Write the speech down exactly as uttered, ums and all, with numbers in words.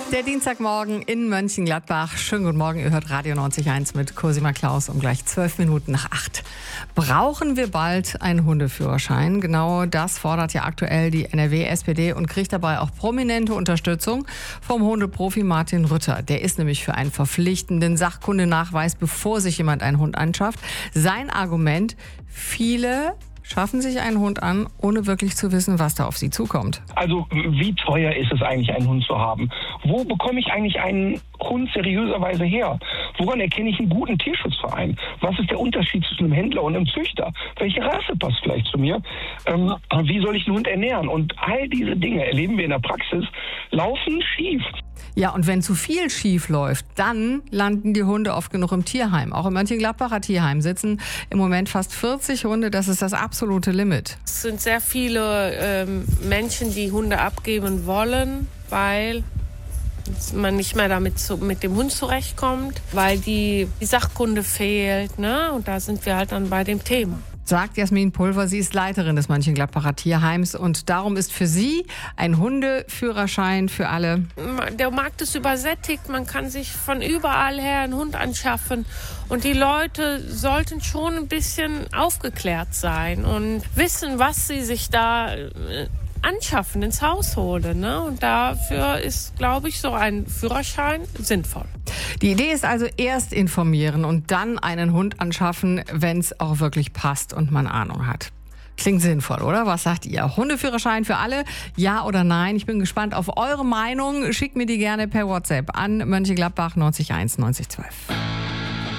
Der Dienstagmorgen in Mönchengladbach. Schönen guten Morgen, ihr hört Radio neunzig Komma eins mit Cosima Klaus um gleich zwölf Minuten nach acht. Brauchen wir bald einen Hundeführerschein? Genau das fordert ja aktuell die N R W-S P D und kriegt dabei auch prominente Unterstützung vom Hundeprofi Martin Rütter. Der ist nämlich für einen verpflichtenden Sachkundenachweis, bevor sich jemand einen Hund anschafft. Sein Argument: Viele schaffen sich einen Hund an, ohne wirklich zu wissen, was da auf sie zukommt. Also wie teuer ist es eigentlich, einen Hund zu haben? Wo bekomme ich eigentlich einen Hund seriöserweise her? Woran erkenne ich einen guten Tierschutzverein? Was ist der Unterschied zwischen einem Händler und einem Züchter? Welche Rasse passt vielleicht zu mir? Ähm, wie soll ich einen Hund ernähren? Und all diese Dinge erleben wir in der Praxis, laufen schief. Ja, und wenn zu viel schief läuft, dann landen die Hunde oft genug im Tierheim. Auch im Mönchengladbacher Tierheim sitzen im Moment fast vierzig Hunde. Das ist das absolute Limit. Es sind sehr viele ähm, Menschen, die Hunde abgeben wollen, weil man nicht mehr damit zu, mit dem Hund zurechtkommt, weil die, die Sachkunde fehlt, ne? Und da sind wir halt dann bei dem Thema. Sagt Jasmin Pulver, sie ist Leiterin des Mönchengladbacher Tierheims und darum ist für sie ein Hundeführerschein für alle. Der Markt ist übersättigt, man kann sich von überall her einen Hund anschaffen und die Leute sollten schon ein bisschen aufgeklärt sein und wissen, was sie sich da anschaffen, ins Haus holen, ne? Und dafür ist, glaube ich, so ein Führerschein sinnvoll. Die Idee ist also erst informieren und dann einen Hund anschaffen, wenn es auch wirklich passt und man Ahnung hat. Klingt sinnvoll, oder? Was sagt ihr? Hundeführerschein für alle? Ja oder nein? Ich bin gespannt auf eure Meinung. Schickt mir die gerne per WhatsApp an Mönchengladbach neunzig eins neunzig zwölf.